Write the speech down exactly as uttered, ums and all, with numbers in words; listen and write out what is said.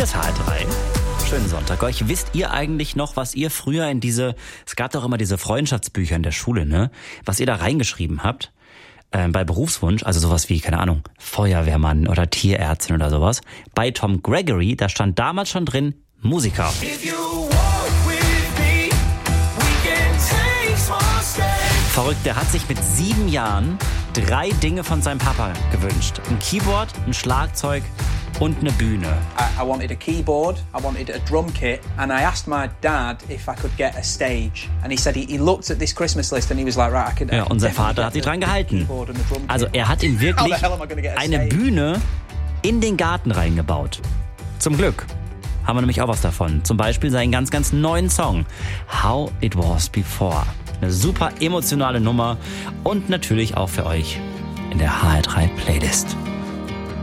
Hier ist H R drei. Schönen Sonntag euch. Wisst ihr eigentlich noch, was ihr früher in diese, es gab doch immer diese Freundschaftsbücher in der Schule, ne? Was ihr da reingeschrieben habt, äh, bei Berufswunsch, also sowas wie, keine Ahnung, Feuerwehrmann oder Tierärztin oder sowas. Bei Tom Gregory, da stand damals schon drin, Musiker. Verrückt, der hat sich mit sieben Jahren drei Dinge von seinem Papa gewünscht. Ein Keyboard, ein Schlagzeug und eine Bühne. I, I wanted a keyboard, I wanted a drum kit, and I asked my dad if I could get a stage. And he said he, he looked at this Christmas list and he was like, right, I can. Ja, unser Vater hat sich dran gehalten. Also er hat ihm wirklich eine Bühne in den Garten reingebaut. Zum Glück haben wir nämlich auch was davon. Zum Beispiel seinen ganz, ganz neuen Song, How It Was Before. Eine super emotionale Nummer und natürlich auch für euch in der H R drei Playlist.